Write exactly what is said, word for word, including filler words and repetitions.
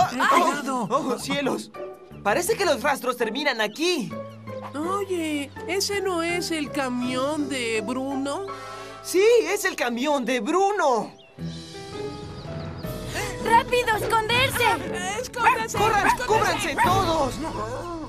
¡Cuidado! ¡Oh, cielos! Parece que los rastros terminan aquí. Oye, ¿ese no es el camión de Bruno? ¡Sí, es el camión de Bruno! ¡Rápido, esconderse! ¡Escóndase! ¡Corran, escóndase! cúbranse todos!